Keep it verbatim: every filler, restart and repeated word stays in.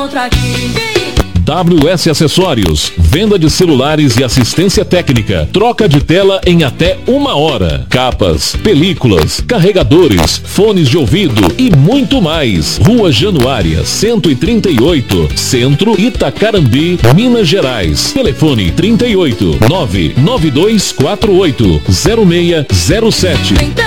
encontro aqui. W S Acessórios, venda de celulares e assistência técnica, troca de tela em até uma hora, capas, películas, carregadores, fones de ouvido e muito mais. Rua Januária, cento e trinta e oito, Centro, Itacarambi, Minas Gerais. Telefone trinta e oito, nove nove dois quatro oito, zero seis zero sete.